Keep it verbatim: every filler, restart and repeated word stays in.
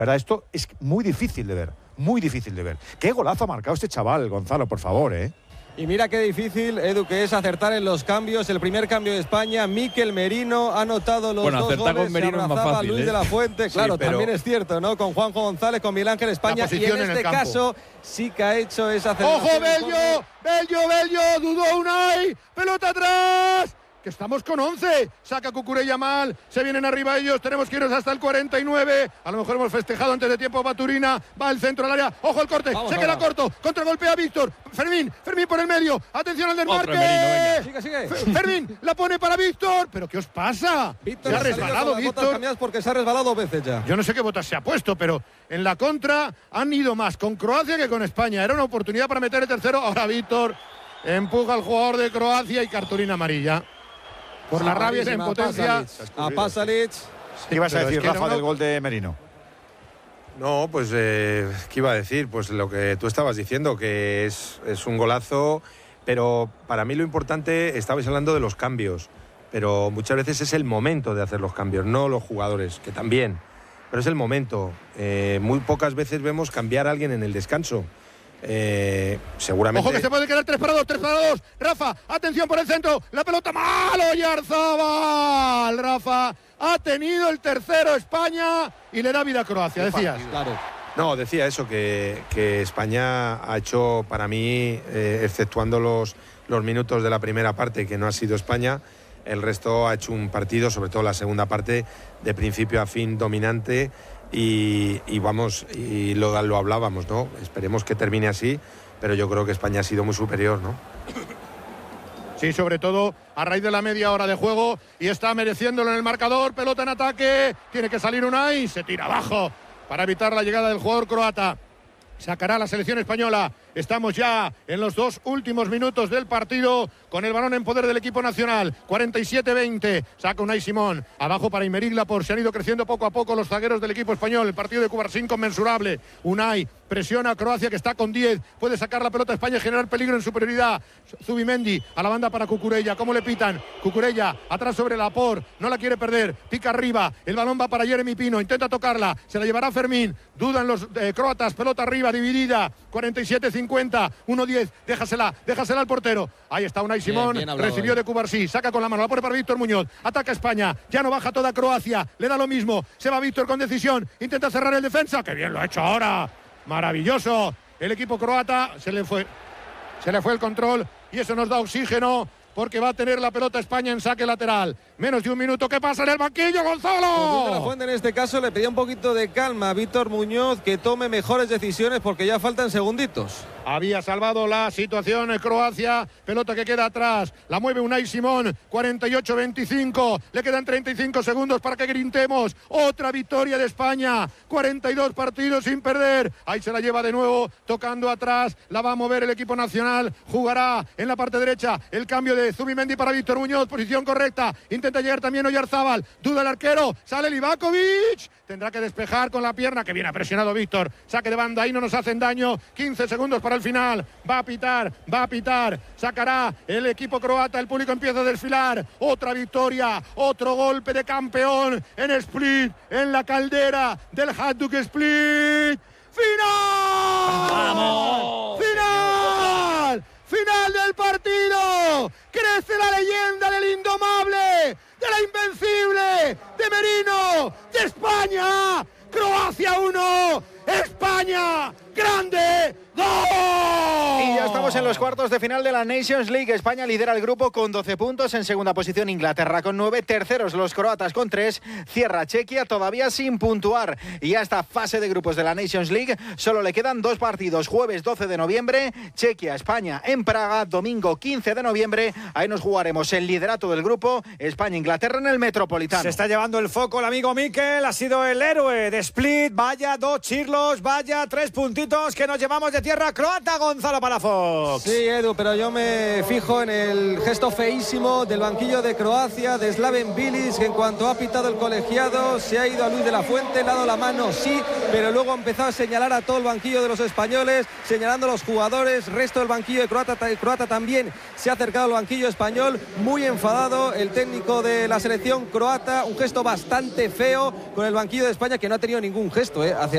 ¿Verdad? Esto es muy difícil de ver, muy difícil de ver. Qué golazo ha marcado este chaval, Gonzalo, por favor, ¿eh? Y mira qué difícil, Edu, que es acertar en los cambios. El primer cambio de España, Mikel Merino ha anotado los bueno, dos acertar goles. con Merino se es más abrazaba fácil, Luis ¿eh? de la Fuente, claro, Sí, pero... también es cierto, ¿no? Con Juanjo González, con Miguel Ángel España. Y en este en caso sí que ha hecho esa aceleración. ¡Ojo, Bello! ¡Bello, Bello! ¡Dudó Unai! ¡Pelota atrás! Que estamos con once, saca Cucurella mal, se vienen arriba ellos, tenemos que irnos hasta el cuarenta y nueve, a lo mejor hemos festejado antes de tiempo. Baturina, va al centro del área, ojo el corte, Vamos se ahora. queda corto, contragolpea Víctor, Fermín, Fermín por el medio, atención al desmarque, Merino, sigue, sigue. Fermín, la pone para Víctor, pero ¿qué os pasa? Víctor se ha resbalado Víctor, porque se ha resbalado dos veces ya. Yo no sé qué botas se ha puesto, pero en la contra han ido más con Croacia que con España, era una oportunidad para meter el tercero, ahora Víctor empuja al jugador de Croacia y cartulina amarilla. Por la rabia y impotencia. A Pasalic. ¿Qué ibas a decir, es que Rafa, no, del gol de Merino? No, pues, eh, ¿qué iba a decir? Pues lo que tú estabas diciendo, que es, es un golazo, pero para mí lo importante, estabais hablando de los cambios, pero muchas veces es el momento de hacer los cambios, no los jugadores, que también, pero es el momento. Eh, muy pocas veces vemos cambiar a alguien en el descanso. Eh, seguramente. Ojo que se puede quedar tres para dos, tres para dos. Rafa, atención por el centro. La pelota malo, Oyarzabal. Rafa ha tenido el tercero España y le da vida a Croacia, decías. Claro. No, decía eso, que, que España ha hecho para mí, eh, exceptuando los, los minutos de la primera parte, que no ha sido España, el resto ha hecho un partido, sobre todo la segunda parte, de principio a fin dominante. Y, y vamos, y lo, lo hablábamos, ¿no? Esperemos que termine así, pero yo creo que España ha sido muy superior, ¿no? Sí, sobre todo a raíz de la media hora de juego y está mereciéndolo en el marcador. Pelota en ataque, tiene que salir Unai, se tira abajo para evitar la llegada del jugador croata. Sacará la selección española. Estamos ya en los dos últimos minutos del partido con el balón en poder del equipo nacional. cuarenta y siete veinte. Saca Unai Simón. Abajo para Aymeric Laporte. Se han ido creciendo poco a poco los zagueros del equipo español. El partido de Cubarsí inconmensurable. Unai presiona a Croacia, que está con diez. Puede sacar la pelota a España y generar peligro en superioridad. Zubimendi a la banda para Cucurella. ¿Cómo le pitan? Cucurella atrás sobre Laporte. No la quiere perder. Pica arriba. El balón va para Jeremy Pino. Intenta tocarla. Se la llevará Fermín. Dudan los eh, croatas. Pelota arriba, dividida. cuarenta y siete cincuenta. uno diez. Déjasela. Déjasela al portero. Ahí está Unai Simón. Bien, bien hablado, recibió eh. de Cubarsí. Saca con la mano. La pone para Víctor Muñoz. Ataca España. Ya no baja toda Croacia. Le da lo mismo. Se va Víctor con decisión. Intenta cerrar el defensa. ¡Qué bien lo ha hecho ahora! Maravilloso. El equipo croata se le fue. Se le fue el control. Y eso nos da oxígeno, porque va a tener la pelota España en saque lateral. Menos de un minuto. ¿Qué pasa en el banquillo, Gonzalo? Pues la Fuente en este caso le pedía un poquito de calma a Víctor Muñoz, que tome mejores decisiones porque ya faltan segunditos. Había salvado la situación en Croacia. Pelota que queda atrás. La mueve Unai Simón. cuarenta y ocho veinticinco. Le quedan treinta y cinco segundos para que grintemos. Otra victoria de España. cuarenta y dos partidos sin perder. Ahí se la lleva de nuevo. Tocando atrás. La va a mover el equipo nacional. Jugará en la parte derecha. El cambio de Zubimendi para Víctor Muñoz. Posición correcta. Intenta llegar también Oyarzabal. Duda el arquero. Sale Livakovic. Tendrá que despejar con la pierna. Que bien ha presionado Víctor. Saque de banda. Ahí no nos hacen daño. quince segundos para el final. Va a pitar. Va a pitar. Sacará el equipo croata. El público empieza a desfilar. Otra victoria. Otro golpe de campeón en Split. En la caldera del Hajduk Split. ¡Final! ¡Vamos! ¡Final! ¡Final del partido! ¡Crece la leyenda del indomable! ¡De la invencible! ¡De Merino! ¡De España! ¡Croacia uno! ¡España! ¡Grande! ¡Dos! Y ya estamos en los cuartos de final de la Nations League. España lidera el grupo con doce puntos. En segunda posición Inglaterra con nueve. Terceros los croatas con tres. Cierra Chequia todavía sin puntuar. Y a esta fase de grupos de la Nations League solo le quedan dos partidos. Jueves doce de noviembre, Chequia, España en Praga. Domingo quince de noviembre, ahí nos jugaremos el liderato del grupo. España-Inglaterra en el Metropolitano. Se está llevando el foco el amigo Mikel. Ha sido el héroe de Split. Vaya dos chirlos, vaya tres puntitos que nos llevamos de tierra croata, Gonzalo Palafox. Sí, Edu, pero yo me fijo en el gesto feísimo del banquillo de Croacia, de Slaven Bilic, que en cuanto ha pitado el colegiado se ha ido a Luis de la Fuente, le ha dado la mano, sí, pero luego ha empezado a señalar a todo el banquillo de los españoles, señalando a los jugadores. Resto del banquillo de croata, croata también se ha acercado al banquillo español, muy enfadado el técnico de la selección croata, un gesto bastante feo con el banquillo de España, que no ha tenido ningún gesto, ¿eh? hacia